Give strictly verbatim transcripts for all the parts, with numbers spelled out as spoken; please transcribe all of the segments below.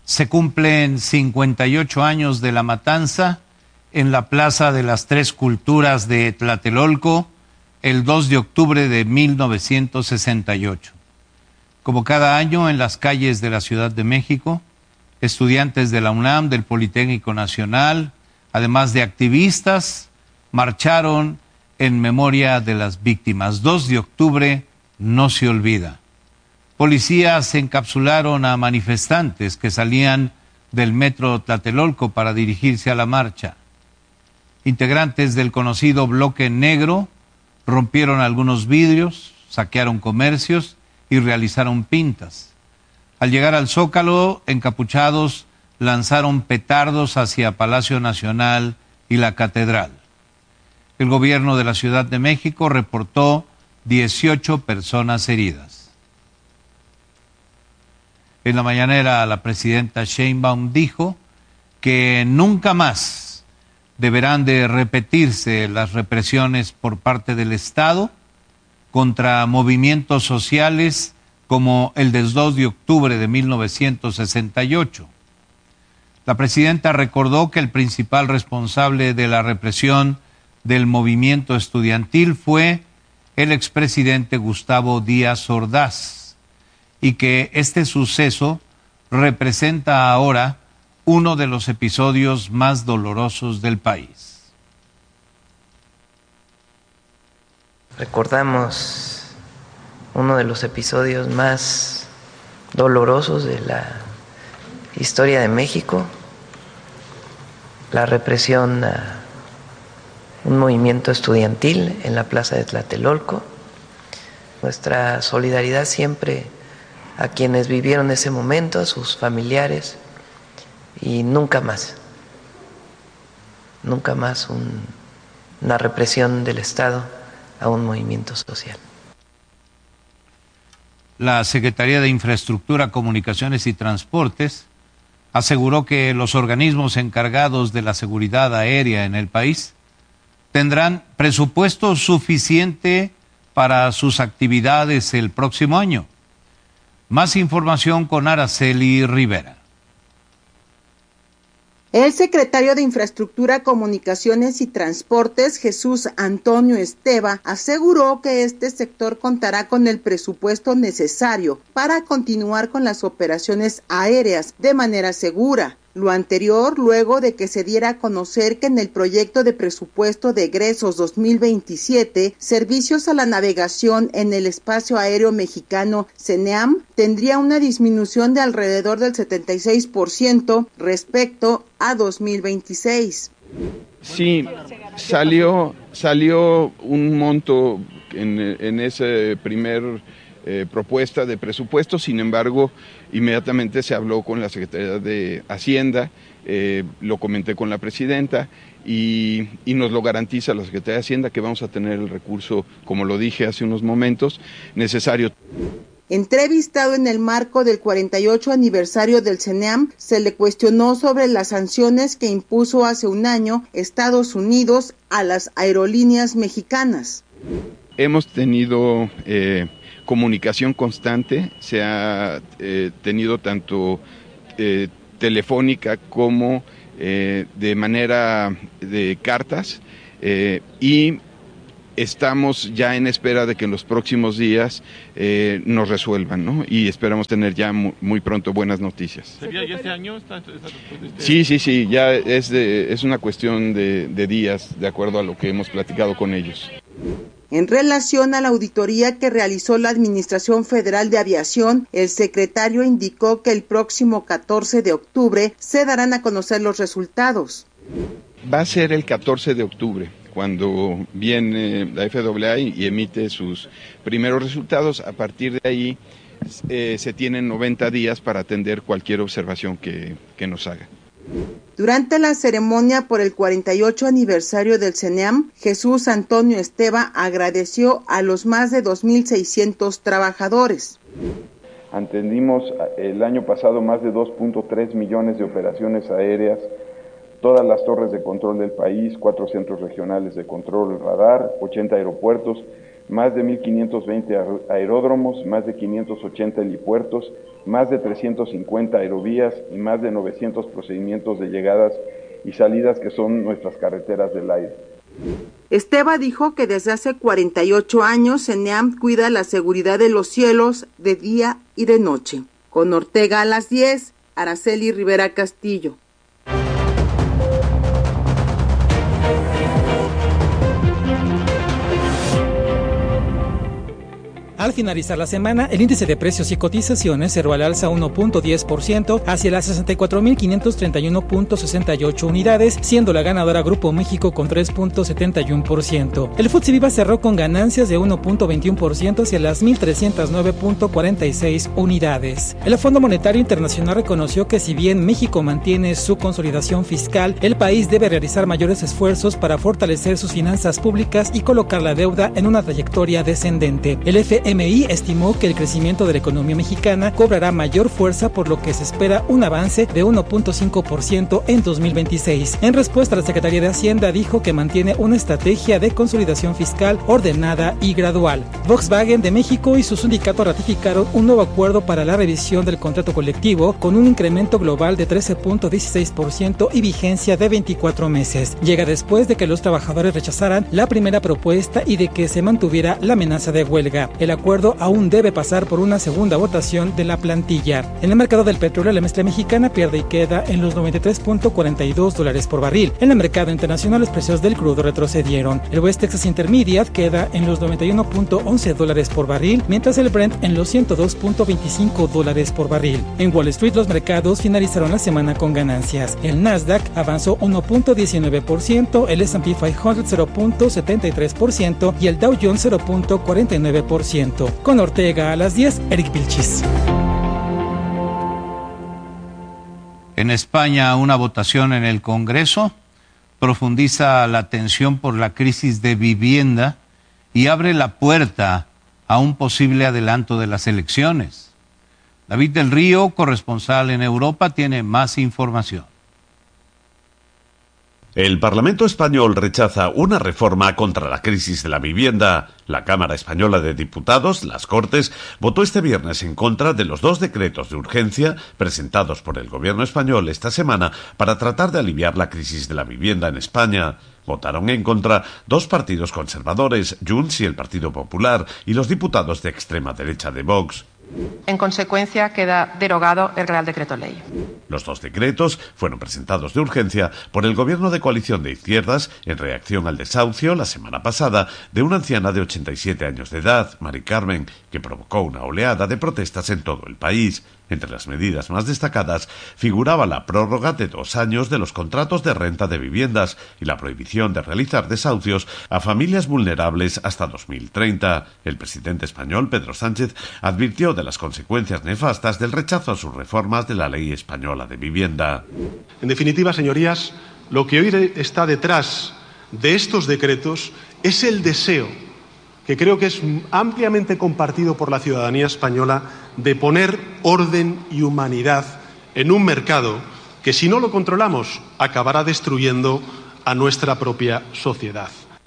Se cumplen cincuenta y ocho años de la matanza en la Plaza de las Tres Culturas de Tlatelolco, el dos de octubre de mil novecientos sesenta y ocho. Como cada año, en las calles de la Ciudad de México, estudiantes de la UNAM, del Politécnico Nacional, además de activistas, marcharon en memoria de las víctimas. dos de octubre no se olvida. Policías encapsularon a manifestantes que salían del metro Tlatelolco para dirigirse a la marcha. Integrantes del conocido Bloque Negro rompieron algunos vidrios, saquearon comercios y realizaron pintas. Al llegar al Zócalo, encapuchados lanzaron petardos hacia Palacio Nacional y la Catedral. El gobierno de la Ciudad de México reportó dieciocho personas heridas. En la mañanera, la presidenta Sheinbaum dijo que nunca más deberán de repetirse las represiones por parte del Estado contra movimientos sociales como el del dos de octubre de mil novecientos sesenta y ocho. La presidenta recordó que el principal responsable de la represión del movimiento estudiantil fue el expresidente Gustavo Díaz Ordaz y que este suceso representa ahora uno de los episodios más dolorosos del país. Recordamos uno de los episodios más dolorosos de la historia de México, la represión a un movimiento estudiantil en la Plaza de Tlatelolco. Nuestra solidaridad siempre a quienes vivieron ese momento, a sus familiares, y nunca más, nunca más un, una represión del Estado a un movimiento social. La Secretaría de Infraestructura, Comunicaciones y Transportes aseguró que los organismos encargados de la seguridad aérea en el país tendrán presupuesto suficiente para sus actividades el próximo año. Más información con Araceli Rivera. El secretario de Infraestructura, Comunicaciones y Transportes, Jesús Antonio Esteva, aseguró que este sector contará con el presupuesto necesario para continuar con las operaciones aéreas de manera segura. Lo anterior, luego de que se diera a conocer que en el proyecto de presupuesto de egresos dos mil veintisiete, servicios a la navegación en el espacio aéreo mexicano, CENEAM, tendría una disminución de alrededor del setenta y seis por ciento respecto a dos mil veintiséis. Sí, salió, salió un monto en, en ese primer eh, propuesta de presupuesto, sin embargo, inmediatamente se habló con la Secretaría de Hacienda, eh, lo comenté con la presidenta y, y nos lo garantiza la Secretaría de Hacienda que vamos a tener el recurso, como lo dije hace unos momentos, necesario. Entrevistado en el marco del cuarenta y ocho aniversario del CENEAM, se le cuestionó sobre las sanciones que impuso hace un año Estados Unidos a las aerolíneas mexicanas. Hemos tenido eh, comunicación constante, se ha eh, tenido tanto eh, telefónica como eh, de manera de cartas eh, y estamos ya en espera de que en los próximos días eh, nos resuelvan, ¿no? Y esperamos tener ya muy, muy pronto buenas noticias. ¿Sería ya este año? Está, está, está, este... Sí, sí, sí, ya es, de, es una cuestión de, de días, de acuerdo a lo que hemos platicado con ellos. En relación a la auditoría que realizó la Administración Federal de Aviación, el secretario indicó que el próximo catorce de octubre se darán a conocer los resultados. Va a ser el catorce de octubre. Cuando viene la F A A y emite sus primeros resultados. A partir de ahí eh, se tienen noventa días para atender cualquier observación que, que nos haga. Durante la ceremonia por el cuarenta y ocho aniversario del CENEAM, Jesús Antonio Esteva agradeció a los más de dos mil seiscientos trabajadores. Atendimos el año pasado más de dos punto tres millones de operaciones aéreas, todas las torres de control del país, cuatro centros regionales de control radar, ochenta aeropuertos, más de mil quinientos veinte aeródromos, más de quinientos ochenta helipuertos, más de trescientos cincuenta aerovías y más de novecientos procedimientos de llegadas y salidas que son nuestras carreteras del aire. Esteba dijo que desde hace cuarenta y ocho años CENEAM cuida la seguridad de los cielos de día y de noche. Con Ortega a las diez, Araceli Rivera Castillo. Al finalizar la semana, el índice de precios y cotizaciones cerró al alza uno punto diez por ciento hacia las sesenta y cuatro mil quinientos treinta y uno punto sesenta y ocho unidades, siendo la ganadora Grupo México con tres punto setenta y uno por ciento. El F T S E Viva cerró con ganancias de uno punto veintiuno por ciento hacia las mil trescientos nueve punto cuarenta y seis unidades. El Fondo Monetario Internacional reconoció que si bien México mantiene su consolidación fiscal, el país debe realizar mayores esfuerzos para fortalecer sus finanzas públicas y colocar la deuda en una trayectoria descendente. El F M I estimó que el crecimiento de la economía mexicana cobrará mayor fuerza, por lo que se espera un avance de uno punto cinco por ciento en dos mil veintiséis. En respuesta, la Secretaría de Hacienda dijo que mantiene una estrategia de consolidación fiscal ordenada y gradual. Volkswagen de México y su sindicato ratificaron un nuevo acuerdo para la revisión del contrato colectivo con un incremento global de trece punto dieciséis por ciento y vigencia de veinticuatro meses. Llega después de que los trabajadores rechazaran la primera propuesta y de que se mantuviera la amenaza de huelga. El acuerdo aún debe pasar por una segunda votación de la plantilla. En el mercado del petróleo, la mezcla mexicana pierde y queda en los noventa y tres punto cuarenta y dos dólares por barril. En el mercado internacional, los precios del crudo retrocedieron. El West Texas Intermediate queda en los noventa y uno punto once dólares por barril, mientras el Brent en los ciento dos punto veinticinco dólares por barril. En Wall Street, los mercados finalizaron la semana con ganancias. El Nasdaq avanzó uno punto diecinueve por ciento, el S and P quinientos cero punto setenta y tres por ciento y el Dow Jones cero punto cuarenta y nueve por ciento. Con Ortega a las diez, Eric Vilchis. En España, una votación en el Congreso profundiza la tensión por la crisis de vivienda y abre la puerta a un posible adelanto de las elecciones. David del Río, corresponsal en Europa, tiene más información. El Parlamento español rechaza una reforma contra la crisis de la vivienda. La Cámara Española de Diputados, las Cortes, votó este viernes en contra de los dos decretos de urgencia presentados por el Gobierno español esta semana para tratar de aliviar la crisis de la vivienda en España. Votaron en contra dos partidos conservadores, Junts y el Partido Popular, y los diputados de extrema derecha de Vox. En consecuencia, queda derogado el Real Decreto Ley. Los dos decretos fueron presentados de urgencia por el Gobierno de coalición de izquierdas en reacción al desahucio la semana pasada de una anciana de ochenta y siete años de edad, Mari Carmen, que provocó una oleada de protestas en todo el país. Entre las medidas más destacadas figuraba la prórroga de dos años de los contratos de renta de viviendas y la prohibición de realizar desahucios a familias vulnerables hasta dos mil treinta. El presidente español, Pedro Sánchez, advirtió de las consecuencias nefastas del rechazo a sus reformas de la Ley Española de Vivienda. En definitiva, señorías, lo que hoy está detrás de estos decretos es el deseo, que creo que es ampliamente compartido por la ciudadanía española, de poner orden y humanidad en un mercado que, si no lo controlamos, acabará destruyendo a nuestra propia sociedad.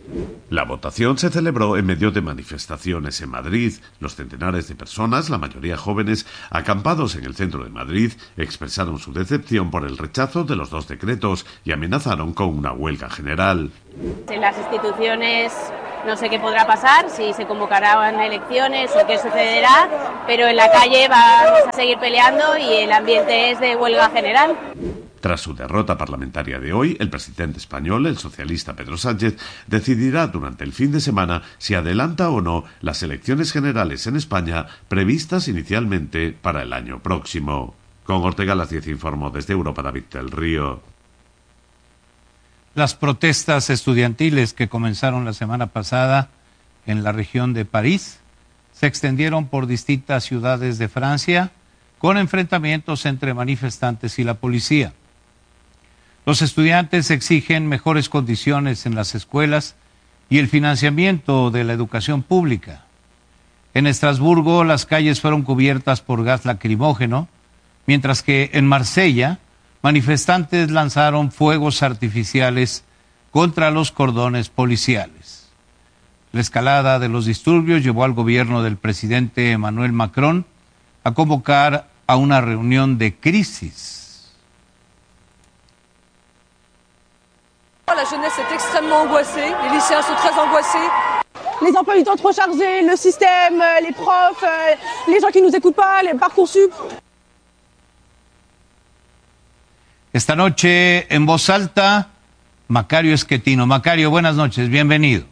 La votación se celebró en medio de manifestaciones en Madrid. Los centenares de personas, la mayoría jóvenes, acampados en el centro de Madrid, expresaron su decepción por el rechazo de los dos decretos y amenazaron con una huelga general. En las instituciones no sé qué podrá pasar, si se convocarán elecciones o qué sucederá, pero en la calle vamos a seguir peleando y el ambiente es de huelga general. Tras su derrota parlamentaria de hoy, el presidente español, el socialista Pedro Sánchez, decidirá durante el fin de semana si adelanta o no las elecciones generales en España previstas inicialmente para el año próximo. Con Ortega a las diez informó desde Europa David del Río. Las protestas estudiantiles que comenzaron la semana pasada en la región de París se extendieron por distintas ciudades de Francia con enfrentamientos entre manifestantes y la policía. Los estudiantes exigen mejores condiciones en las escuelas y el financiamiento de la educación pública. En Estrasburgo, las calles fueron cubiertas por gas lacrimógeno, mientras que en Marsella, manifestantes lanzaron fuegos artificiales contra los cordones policiales. La escalada de los disturbios llevó al gobierno del presidente Emmanuel Macron a convocar a una reunión de crisis. La jeunesse est extrêmement angoissée, les lycéens sont très angoissés. Les emplois du temps trop chargés, le système, les profs, les gens qui nous écoutent pas, les Parcoursup. Esta noche en Voz Alta, Macario Esquetino. Macario, buenas noches, bienvenido.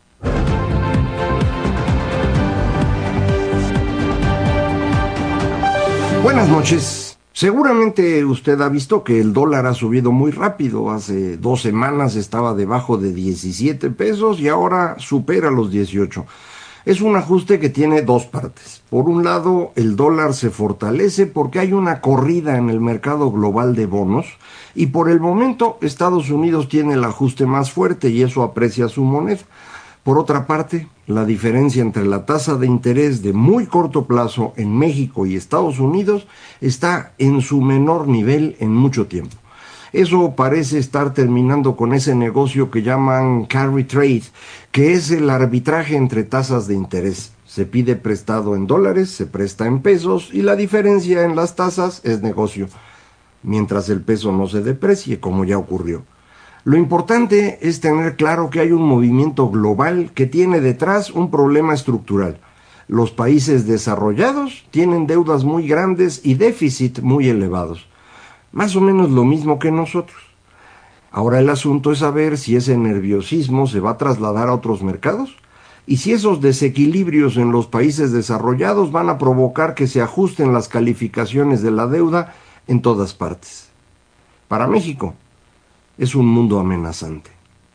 Buenas noches. Seguramente usted ha visto que el dólar ha subido muy rápido. Hace dos semanas estaba debajo de diecisiete pesos y ahora supera los dieciocho. Es un ajuste que tiene dos partes. Por un lado, el dólar se fortalece porque hay una corrida en el mercado global de bonos y por el momento Estados Unidos tiene el ajuste más fuerte y eso aprecia su moneda. Por otra parte, la diferencia entre la tasa de interés de muy corto plazo en México y Estados Unidos está en su menor nivel en mucho tiempo. Eso parece estar terminando con ese negocio que llaman carry trade, que es el arbitraje entre tasas de interés. Se pide prestado en dólares, se presta en pesos y la diferencia en las tasas es negocio, mientras el peso no se deprecie, como ya ocurrió. Lo importante es tener claro que hay un movimiento global que tiene detrás un problema estructural. Los países desarrollados tienen deudas muy grandes y déficit muy elevados. Más o menos lo mismo que nosotros. Ahora el asunto es saber si ese nerviosismo se va a trasladar a otros mercados y si esos desequilibrios en los países desarrollados van a provocar que se ajusten las calificaciones de la deuda en todas partes. Para México es un mundo amenazante.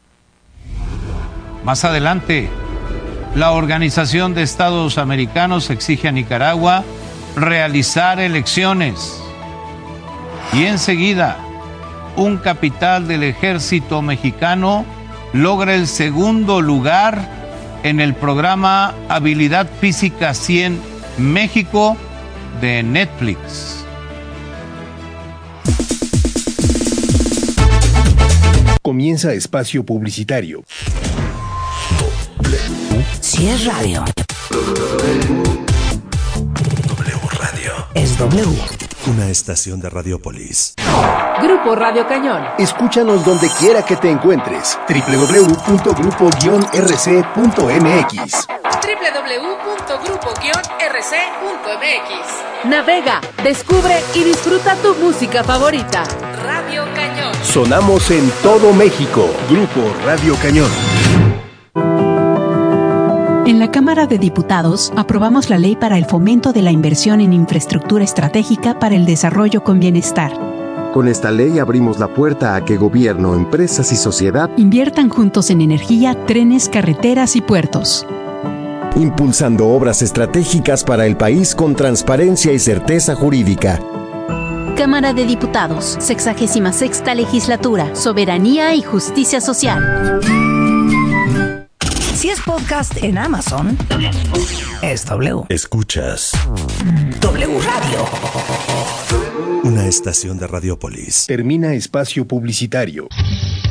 Más adelante, la Organización de Estados Americanos exige a Nicaragua realizar elecciones. Y enseguida, un capitán del ejército mexicano logra el segundo lugar en el programa Habilidad Física cien México de Netflix. Comienza espacio publicitario. Si es radio. W Radio. Es W. Una estación de Radiopolis. Grupo Radio Cañón. Escúchanos donde quiera que te encuentres. doble u doble u doble u punto grupo guion r c punto m x. doble u doble u doble u punto grupo guion r c punto m x. Navega, descubre y disfruta tu música favorita. Radio Cañón. Sonamos en todo México. Grupo Radio Cañón. En la Cámara de Diputados aprobamos la ley para el fomento de la inversión en infraestructura estratégica para el desarrollo con bienestar. Con esta ley abrimos la puerta a que gobierno, empresas y sociedad inviertan juntos en energía, trenes, carreteras y puertos. Impulsando obras estratégicas para el país con transparencia y certeza jurídica. Cámara de Diputados, sexagésima sexta legislatura, soberanía y justicia social. Si es podcast en Amazon, es W. Escuchas W Radio. Una estación de Radiopolis. Termina espacio publicitario.